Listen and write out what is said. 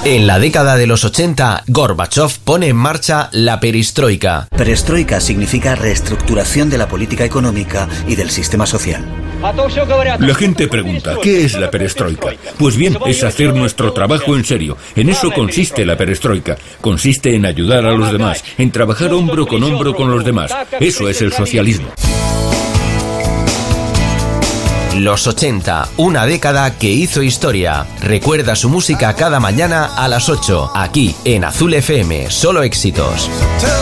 En la década de los 80, Gorbachov pone en marcha la perestroika. Perestroika significa reestructuración de la política económica y del sistema social. La gente pregunta, ¿qué es la perestroika? Pues bien, es hacer nuestro trabajo en serio. En eso consiste la perestroika. Consiste en ayudar a los demás, en trabajar hombro con los demás. Eso es el socialismo. Los 80, una década que hizo historia. Recuerda su música cada mañana a las 8, aquí en Azul FM, solo éxitos.